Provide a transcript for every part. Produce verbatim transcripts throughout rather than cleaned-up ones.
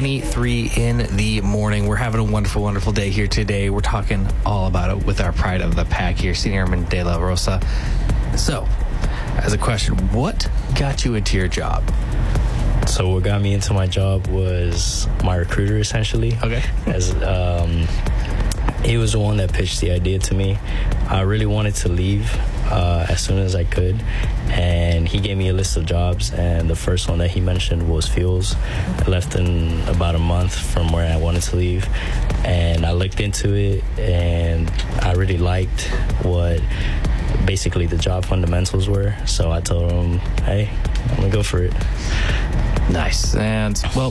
twenty-three in the morning. We're having a wonderful, wonderful day here today. We're talking all about it with our pride of the pack here, Senior Airman De La Rosa. So, as a question, what got you into your job? So what got me into my job was my recruiter, essentially. Okay. As um, he was the one that pitched the idea to me. I really wanted to leave uh, as soon as I could, and he gave me a list of jobs, and the first one that he mentioned was fuels. I left in about a month from where I wanted to leave, and I looked into it, and I really liked what basically the job fundamentals were. So I told him, hey, I'm gonna go for it. Nice. And, well,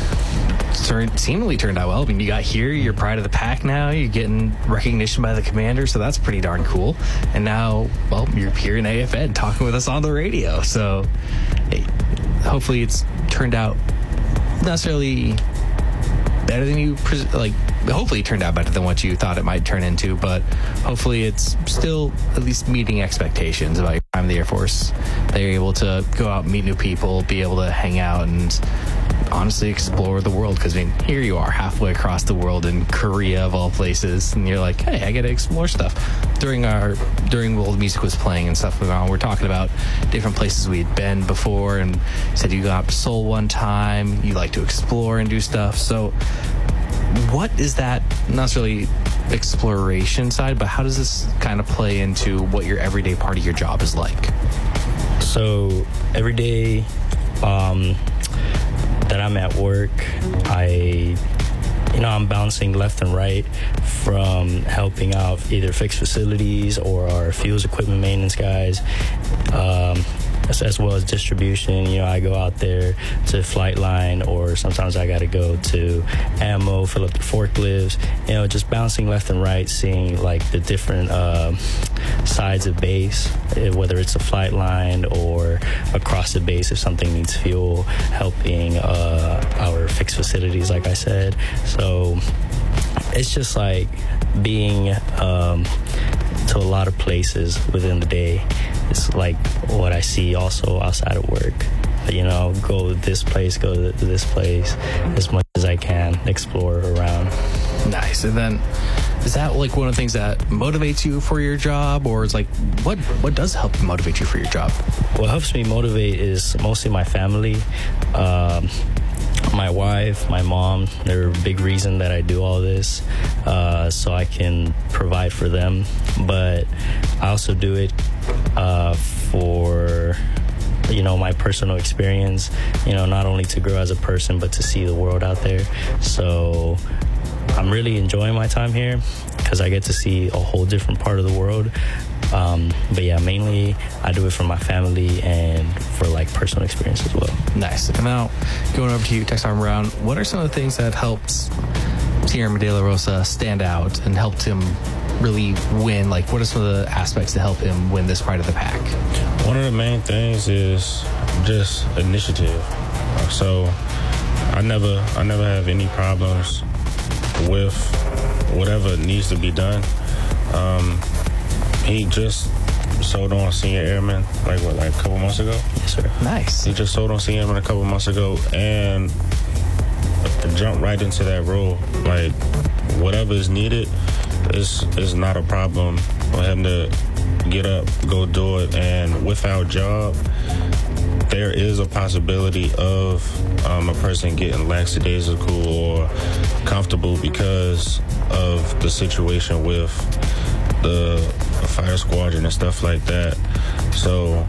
it seemingly turned out well. I mean, you got here, you're pride of the pack now, you're getting recognition by the commander, so that's pretty darn cool. And now, well, you're here in A F N talking with us on the radio. So, hey, hopefully it's turned out not necessarily better than you, pres- like, hopefully it turned out better than what you thought it might turn into, but hopefully it's still at least meeting expectations about your time in the Air Force. That you're able to go out and meet new people, be able to hang out and honestly explore the world, because I mean, here you are halfway across the world in Korea of all places, and you're like, hey, I get to explore stuff. During our during while the music was playing and stuff going on, we're talking about different places we'd been before, and you said you got to Seoul one time, you like to explore and do stuff. So what is that, not necessarily exploration side, but how does this kind of play into what your everyday part of your job is like? So every day um, that I'm at work, I, you know, I'm bouncing left and right from helping out either fixed facilities or our fuels equipment maintenance guys, um, as, as well as distribution. You know, I go out there to flight line, or sometimes I got to go to ammo, fill up the forklifts, you know, just bouncing left and right, seeing like the different uh, sides of base, whether it's a flight line or across the base if something needs fuel, helping uh, our fixed facilities, like I said. So it's just like being um, to a lot of places within the day. It's like what I see also outside of work. You know, go to this place, go to this place, as much as I can, explore around. Nice. And then, is that like one of the things that motivates you for your job, or is like, what what does help motivate you for your job? What helps me motivate is mostly my family. Um, my wife, my mom, they're a big reason that I do all this, uh, so I can provide for them. But I also do it uh, for, you know, my personal experience, you know, not only to grow as a person, but to see the world out there. So I'm really enjoying my time here because I get to see a whole different part of the world. Um, but yeah, mainly I do it for my family and for like personal experience as well. Nice. And now going over to you, Tech Sergeant Brown, what are some of the things that helps Senior Airman De La Rosa stand out and helped him really win? Like, what are some of the aspects to help him win this pride of the pack? One of the main things is just initiative. So I never, I never have any problems with whatever needs to be done. Um, He just sold on Senior Airman, like what, like a couple months ago? Yes, sir. Nice. He just sold on Senior Airman a couple months ago and jumped right into that role. Like, whatever is needed is is not a problem for him to get up, go do it. And with our job, there is a possibility of um, a person getting lackadaisical or comfortable because of the situation with the fire squadron and stuff like that. So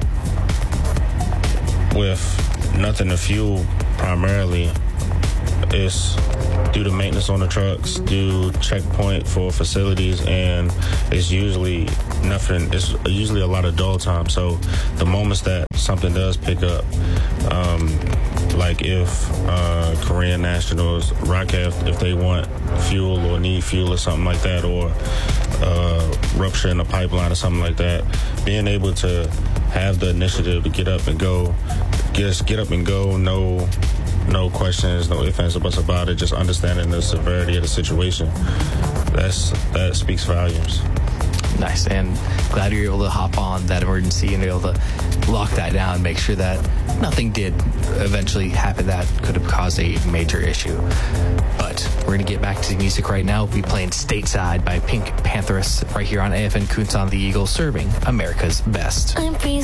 with nothing to fuel primarily, it's do the maintenance on the trucks, do checkpoint for facilities, and it's usually nothing, it's usually a lot of dwell time. So the moments that something does pick up, um, like if uh, Korean nationals, R A C F, if they want fuel or need fuel or something like that, or uh, rupture in a pipeline or something like that, being able to have the initiative to get up and go, just get up and go, no, no questions, no ifs, ands, or buts about it, just understanding the severity of the situation. That's that speaks volumes. Nice, and glad you're able to hop on that emergency and be able to lock that down, make sure that nothing did eventually happen that could have caused a major issue. But we're going to get back to the music right now. We'll be playing Stateside by Pink Pantheress right here on A F N Kunz on the Eagle, serving America's best. I'm